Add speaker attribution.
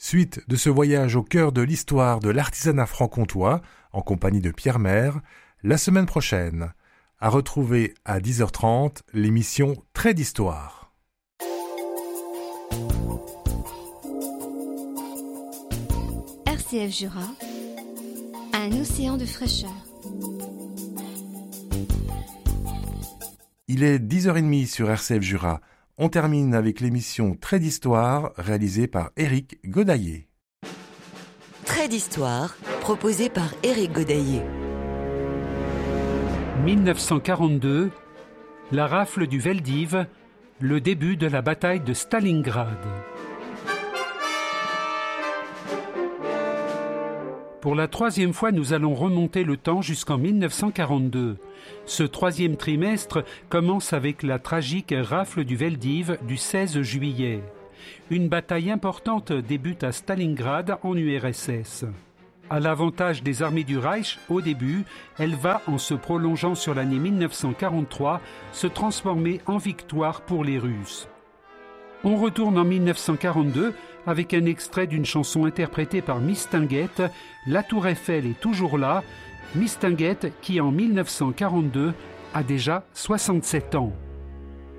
Speaker 1: Suite de ce voyage au cœur de l'histoire de l'artisanat franc-comtois, en compagnie de Pierre Maire, la semaine prochaine. À retrouver à 10h30 l'émission Trait d'Histoire.
Speaker 2: RCF Jura, un océan de fraîcheur.
Speaker 1: Il est 10h30 sur RCF Jura. On termine avec l'émission Trait d'Histoire réalisée par Éric Godaillé.
Speaker 3: Trait d'Histoire, proposé par Éric Godaillé.
Speaker 4: 1942, la rafle du Veldiv, le début de la bataille de Stalingrad. Pour la troisième fois, nous allons remonter le temps jusqu'en 1942. Ce troisième trimestre commence avec la tragique rafle du Veldiv du 16 juillet. Une bataille importante débute à Stalingrad en URSS. À l'avantage des armées du Reich, au début, elle va, en se prolongeant sur l'année 1943, se transformer en victoire pour les Russes. On retourne en 1942 avec un extrait d'une chanson interprétée par Mistinguett, La Tour Eiffel est toujours là, Mistinguett qui en 1942 a déjà 67 ans.